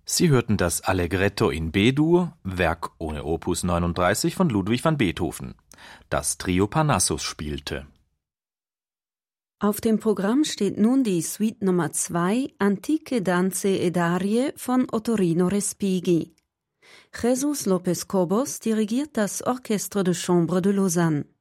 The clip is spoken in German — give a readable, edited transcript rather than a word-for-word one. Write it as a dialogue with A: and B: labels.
A: Sie hörten das Allegretto in B-Dur, Werk ohne Opus 39 von Ludwig van Beethoven. Das Trio Parnassus spielte.
B: Auf dem Programm steht nun die Suite Nummer 2, Antiche Danze ed Arie von Ottorino Respighi. Jesus López Cobos dirigiert das Orchestre de Chambre de Lausanne.